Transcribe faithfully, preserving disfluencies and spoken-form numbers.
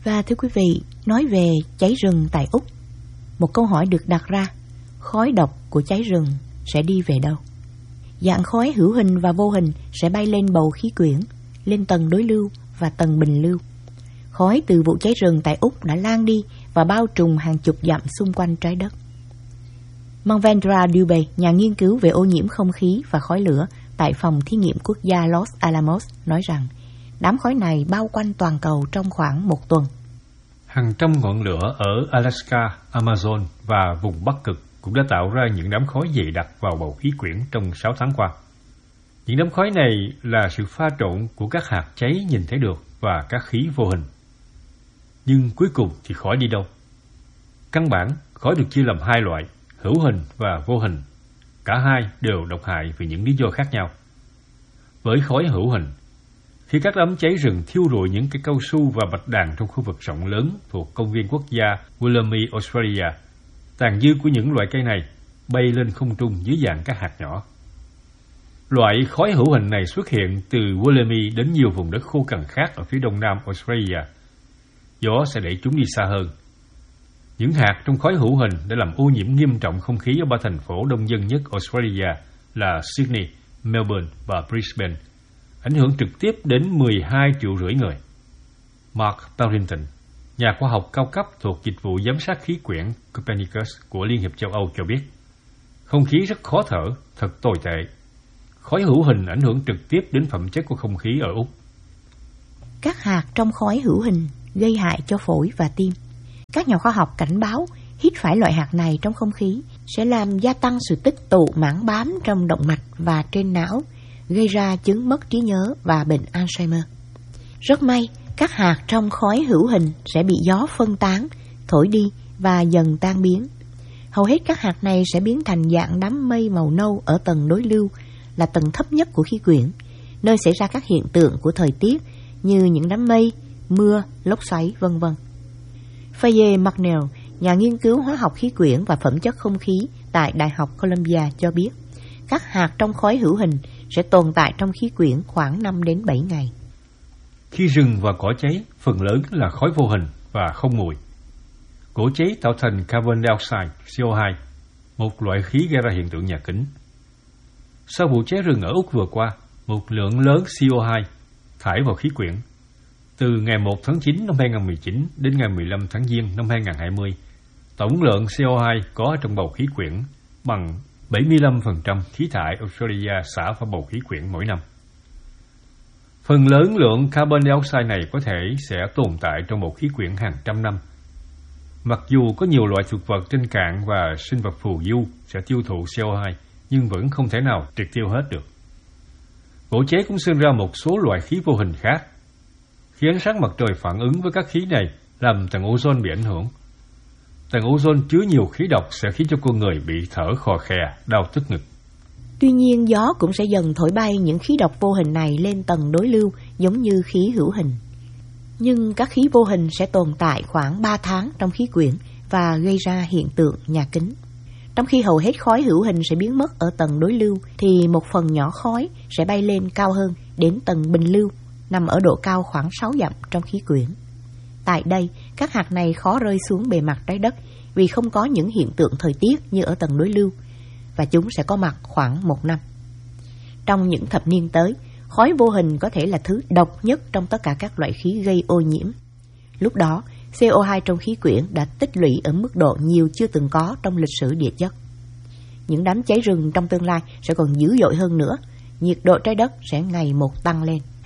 Và thưa quý vị, nói về cháy rừng tại Úc, một câu hỏi được đặt ra: khói độc của cháy rừng sẽ đi về đâu? Dạng khói hữu hình và vô hình sẽ bay lên bầu khí quyển, lên tầng đối lưu và tầng bình lưu. Khói từ vụ cháy rừng tại Úc đã lan đi và bao trùm hàng chục dặm xung quanh trái đất. Manvendra Dubey, nhà nghiên cứu về ô nhiễm không khí và khói lửa tại Phòng Thí nghiệm Quốc gia Los Alamos, nói rằng đám khói này bao quanh toàn cầu trong khoảng một tuần. Hàng trăm ngọn lửa ở Alaska, Amazon và vùng Bắc Cực cũng đã tạo ra những đám khói dày đặc vào bầu khí quyển trong sáu tháng qua. Những đám khói này là sự pha trộn của các hạt cháy nhìn thấy được và các khí vô hình. Nhưng cuối cùng thì khói đi đâu? Căn bản, khói được chia làm hai loại, hữu hình và vô hình. Cả hai đều độc hại vì những lý do khác nhau. Với khói hữu hình, khi các đám cháy rừng thiêu rụi những cây cao su và bạch đàn trong khu vực rộng lớn thuộc công viên quốc gia Wollemi, Australia, tàn dư của những loại cây này bay lên không trung dưới dạng các hạt nhỏ. Loại khói hữu hình này xuất hiện từ Wollemi đến nhiều vùng đất khô cằn khác ở phía đông nam Australia. Gió sẽ đẩy chúng đi xa hơn. Những hạt trong khói hữu hình đã làm ô nhiễm nghiêm trọng không khí ở ba thành phố đông dân nhất Australia là Sydney, Melbourne và Brisbane, ảnh hưởng trực tiếp đến mười hai triệu rưỡi người. Mark Barrington, nhà khoa học cao cấp thuộc dịch vụ giám sát khí quyển Copernicus của Liên hiệp châu Âu cho biết, không khí rất khó thở, thật tồi tệ. Khói hữu hình ảnh hưởng trực tiếp đến phẩm chất của không khí ở Úc. Các hạt trong khói hữu hình gây hại cho phổi và tim. Các nhà khoa học cảnh báo hít phải loại hạt này trong không khí sẽ làm gia tăng sự tích tụ mảng bám trong động mạch và trên não, gây ra chứng mất trí nhớ và bệnh Alzheimer. Rất may, các hạt trong khói hữu hình sẽ bị gió phân tán, thổi đi và dần tan biến. Hầu hết các hạt này sẽ biến thành dạng đám mây màu nâu ở tầng đối lưu, là tầng thấp nhất của khí quyển, nơi xảy ra các hiện tượng của thời tiết như những đám mây, mưa, lốc xoáy, vân vân. Faye McNeil, nhà nghiên cứu hóa học khí quyển và phẩm chất không khí tại Đại học Columbia cho biết, các hạt trong khói hữu hình sẽ tồn tại trong khí quyển khoảng năm đến bảy ngày. Khi rừng và cỏ cháy, phần lớn là khói vô hình và không mùi. Gỗ cháy tạo thành carbon dioxide, C O hai, một loại khí gây ra hiện tượng nhà kính. Sau vụ cháy rừng ở Úc vừa qua, một lượng lớn C O hai thải vào khí quyển. Từ ngày một tháng chín năm hai nghìn không trăm mười chín đến ngày mười lăm tháng Giêng năm hai nghìn không trăm hai mươi, tổng lượng C O hai có trong bầu khí quyển bằng bảy mươi lăm phần trăm khí thải Australia xả vào bầu khí quyển mỗi năm. Phần lớn lượng carbon dioxide này có thể sẽ tồn tại trong bầu khí quyển hàng trăm năm. Mặc dù có nhiều loại thực vật trên cạn và sinh vật phù du sẽ tiêu thụ C O hai, nhưng vẫn không thể nào triệt tiêu hết được. Gỗ cháy cũng sinh ra một số loại khí vô hình khác. Khi ánh sáng mặt trời phản ứng với các khí này, làm tầng ozone bị ảnh hưởng. Tầng ozone chứa nhiều khí độc sẽ khiến cho con người bị thở khò khè, đau tức ngực. Tuy nhiên, gió cũng sẽ dần thổi bay những khí độc vô hình này lên tầng đối lưu giống như khí hữu hình. Nhưng các khí vô hình sẽ tồn tại khoảng ba tháng trong khí quyển và gây ra hiện tượng nhà kính. Trong khi hầu hết khói hữu hình sẽ biến mất ở tầng đối lưu, thì một phần nhỏ khói sẽ bay lên cao hơn đến tầng bình lưu, nằm ở độ cao khoảng sáu dặm trong khí quyển. Tại đây, các hạt này khó rơi xuống bề mặt trái đất vì không có những hiện tượng thời tiết như ở tầng đối lưu, và chúng sẽ có mặt khoảng một năm. Trong những thập niên tới, khói vô hình có thể là thứ độc nhất trong tất cả các loại khí gây ô nhiễm. Lúc đó, C O hai trong khí quyển đã tích lũy ở mức độ nhiều chưa từng có trong lịch sử địa chất. Những đám cháy rừng trong tương lai sẽ còn dữ dội hơn nữa, nhiệt độ trái đất sẽ ngày một tăng lên.